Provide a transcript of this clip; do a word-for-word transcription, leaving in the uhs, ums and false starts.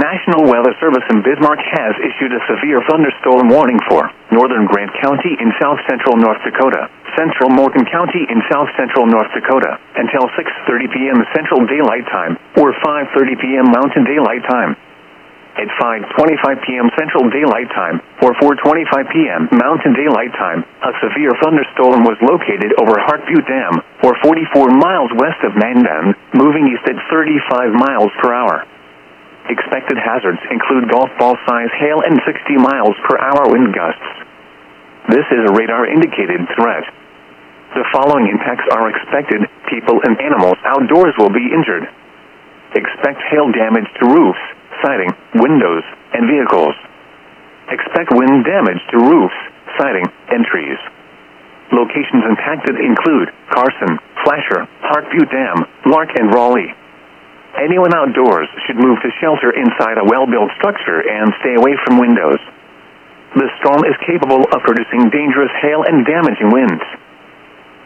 National Weather Service in Bismarck has issued a severe thunderstorm warning for northern Grant County in south-central North Dakota, central Morgan County in south-central North Dakota, until six thirty p.m. Central Daylight Time or five thirty p.m. Mountain Daylight Time. At five twenty-five p.m. Central Daylight Time or four twenty-five p.m. Mountain Daylight Time, a severe thunderstorm was located over Heartview Dam, or forty-four miles west of Mandan, moving east at thirty-five miles per hour. Expected hazards include golf ball-size hail and sixty miles per hour wind gusts. This is a radar-indicated threat. The following impacts are expected: people and animals outdoors will be injured. Expect hail damage to roofs, siding, windows, and vehicles. Expect wind damage to roofs, siding, and trees. Locations impacted include Carson, Flasher, Heartview Dam, Lark, and Raleigh. Anyone outdoors should move to shelter inside a well-built structure and stay away from windows. The storm is capable of producing dangerous hail and damaging winds.